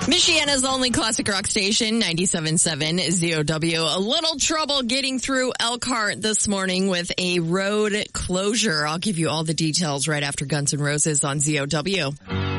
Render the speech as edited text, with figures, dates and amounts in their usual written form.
Michiana's only classic rock station, 97.7 ZOW. A little trouble getting through Elkhart this morning with a road closure. I'll give you all the details right after Guns N' Roses on ZOW.